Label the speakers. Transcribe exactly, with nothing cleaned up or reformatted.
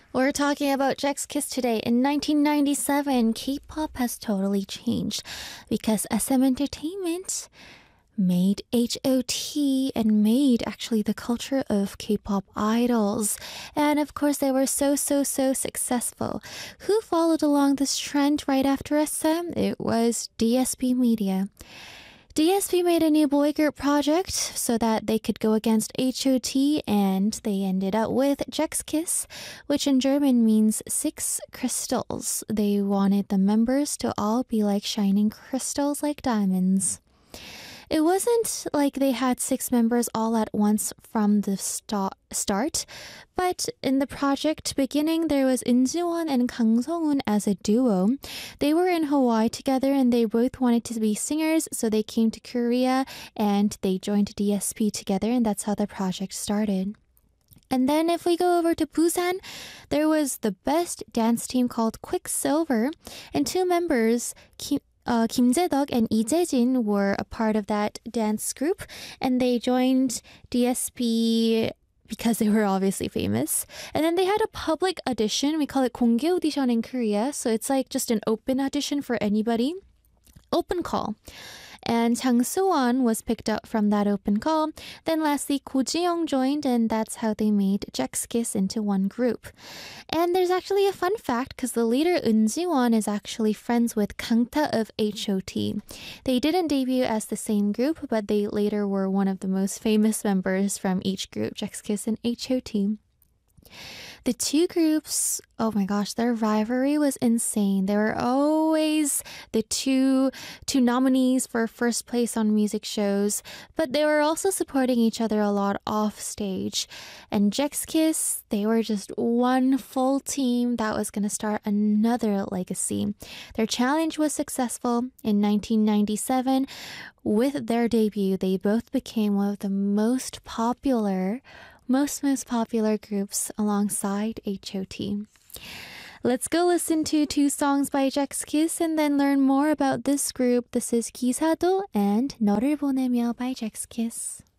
Speaker 1: We're talking about Jack's Kiss today. In nineteen ninety-seven, K-pop has totally changed because S M Entertainment made H O T and made actually the culture of K-pop idols. And of course, they were so, so, so successful. Who followed along this trend right after S M? It was D S P Media. D S P made a new boy group project so that they could go against H O T, and they ended up with Jack's Kiss, which in German means six crystals. They wanted the members to all be like shining crystals like diamonds. It wasn't like they had six members all at once from the sta- start, but in the project beginning, there was In Ji-won and Kang Sung-hoon as a duo. They were in Hawaii together and they both wanted to be singers, so they came to Korea and they joined D S P together, and that's how the project started. And then if we go over to Busan, there was the best dance team called Quicksilver, and two members, Kim, uh, Kim Jae-deok and Lee Jae-jin, were a part of that dance group, and they joined D S P because they were obviously famous. And then they had a public audition. We call it 공개 audition in Korea, so it's like just an open audition for anybody. Open call. And Chang Soo-won was picked up from that open call. Then lastly, Ko Ji-young joined, and that's how they made Jack's Kiss into one group. And there's actually a fun fact, because the leader Eun Ji-won is actually friends with Kang Ta of H O T. They didn't debut as the same group, but they later were one of the most famous members from each group, Jack's Kiss and H O T. The two groups, oh my gosh, their rivalry was insane. They were always the two two nominees for first place on music shows, but they were also supporting each other a lot off stage. And Jack's Kiss, they were just one full team that was going to start another legacy. Their challenge was successful. In nineteen ninety-seven, with their debut, they both became one of the most popular most most popular groups alongside H O T. Let's go listen to two songs by Jack's Kiss and then learn more about this group. This is 기사도 and 너를 보내며 by Jack's Kiss.